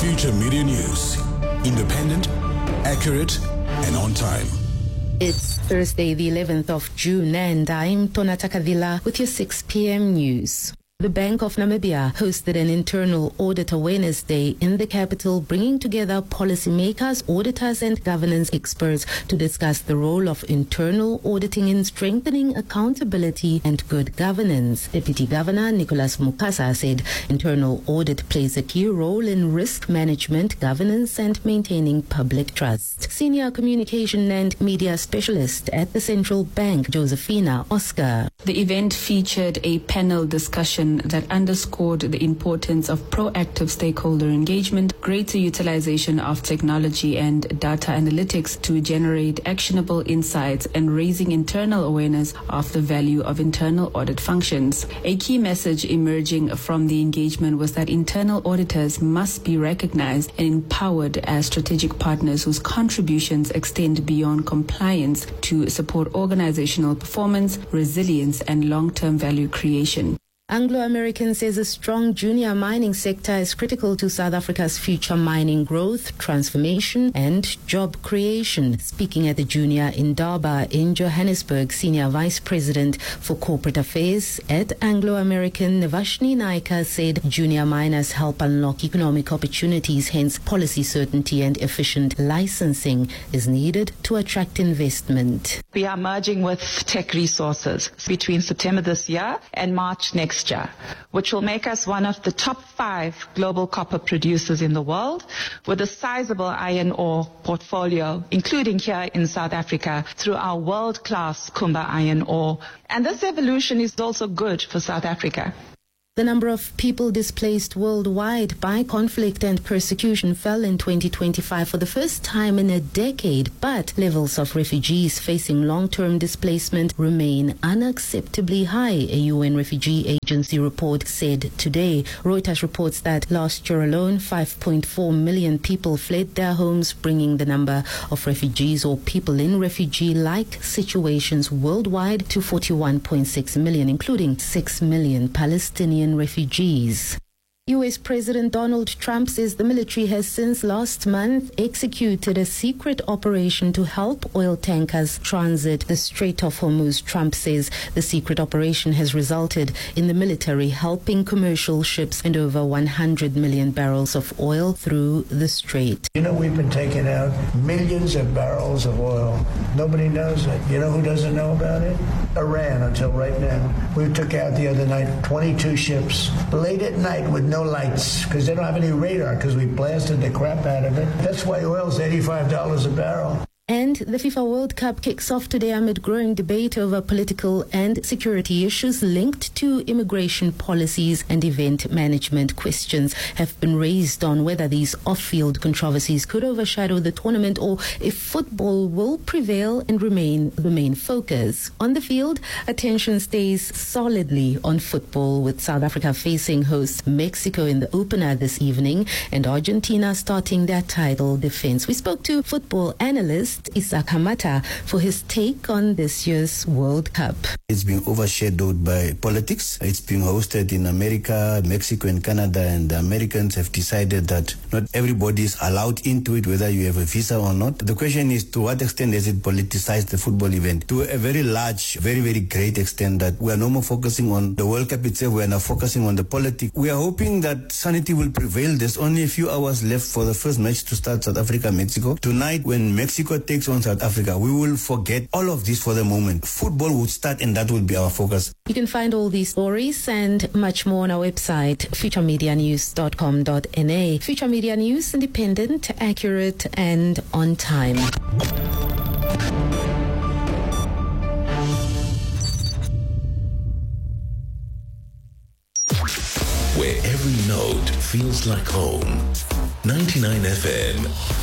Future Media News. Independent, accurate, and on time. It's Thursday, the 11th of June, and I'm Tonata Kadila with your 6 p.m. news. The Bank of Namibia hosted an internal audit awareness day in the capital, bringing together policymakers, auditors, and governance experts to discuss the role of internal auditing in strengthening accountability and good governance. Deputy Governor Nicholas Mukasa said internal audit plays a key role in risk management, governance, and maintaining public trust. Senior communication and media specialist at the Central Bank, Josephina Oscar. The event featured a panel discussion that underscored the importance of proactive stakeholder engagement, greater utilization of technology and data analytics to generate actionable insights, and raising internal awareness of the value of internal audit functions. A key message emerging from the engagement was that internal auditors must be recognized and empowered as strategic partners whose contributions extend beyond compliance to support organizational performance, resilience, and long-term value creation. Anglo American says a strong junior mining sector is critical to South Africa's future mining growth, transformation, and job creation. Speaking at the Junior Indaba in Johannesburg, Senior Vice President for Corporate Affairs at Anglo American, Vashni Naika, said junior miners help unlock economic opportunities, hence policy certainty and efficient licensing is needed to attract investment. We are merging with Tech Resources between September this year and March next year, which will make us one of the top 5 global copper producers in the world, with a sizable iron ore portfolio, including here in South Africa through our world-class Kumba iron ore. And this evolution is also good for South Africa. The number of people displaced worldwide by conflict and persecution fell in 2025 for the first time in a decade, but levels of refugees facing long-term displacement remain unacceptably high, a UN Refugee Agency report said today. Reuters reports that last year alone, 5.4 million people fled their homes, bringing the number of refugees or people in refugee-like situations worldwide to 41.6 million, including 6 million Palestinian refugees. U.S. President Donald Trump says the military has since last month executed a secret operation to help oil tankers transit the Strait of Hormuz. Trump says the secret operation has resulted in the military helping commercial ships and over 100 million barrels of oil through the strait. You know, we've been taking out millions of barrels of oil. Nobody knows it. You know who doesn't know about it? Iran, until right now. We took out the other night 22 ships late at night with no lights, because they don't have any radar, because we blasted the crap out of it. That's why oil's $85 a barrel. And the FIFA World Cup kicks off today amid growing debate over political and security issues linked to immigration policies and event management. Questions have been raised on whether these off-field controversies could overshadow the tournament or if football will prevail and remain the main focus. On the field, attention stays solidly on football, with South Africa facing host Mexico in the opener this evening and Argentina starting their title defense. We spoke to football analyst Isaac Hamata for his take on this year's World Cup. It's been overshadowed by politics. It's been hosted in America, Mexico, and Canada, and the Americans have decided that not everybody is allowed into it, whether you have a visa or not. The question is, to what extent has it politicized the football event? To a very large, very, very great extent, that we are no more focusing on the World Cup itself, we are now focusing on the politics. We are hoping that sanity will prevail. There's only a few hours left for the first match to start, South Africa-Mexico. Tonight, when Mexico takes on South Africa, we will forget all of this for the moment. Football would start, and that will be our focus. You can find all these stories and much more on our website, futuremedianews.com.na. Future Media News, independent, accurate, and on time. Where every note feels like home. 99 FM.